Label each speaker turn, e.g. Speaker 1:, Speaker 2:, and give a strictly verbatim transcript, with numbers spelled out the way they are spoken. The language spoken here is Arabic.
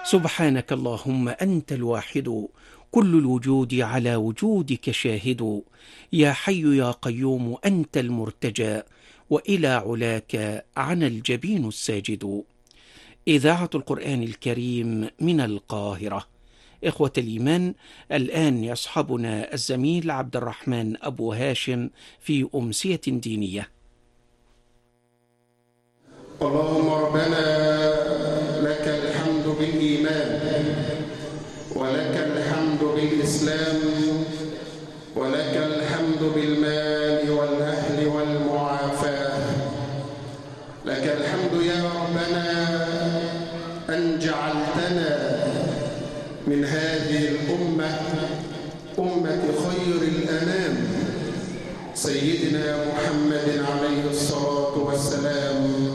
Speaker 1: سبحانك اللهم أنت الواحد، كل الوجود على وجودك شاهد. يا حي يا قيوم أنت المرتجى، وإلى علاك عنا الجبين الساجد. إذاعة القرآن الكريم من القاهرة. إخوة الإيمان، الآن يصحبنا الزميل عبد الرحمن أبو هاشم في أمسية دينية.
Speaker 2: اللهم ربنا لك الحمد بالإيمان، ولك الحمد بالإسلام، ولك الحمد بالمال والأهل والمعافاة. لك الحمد يا ربنا أن جعلتنا من هذه الأمة أمة خير الأنام سيدنا محمد عليه الصلاة والسلام.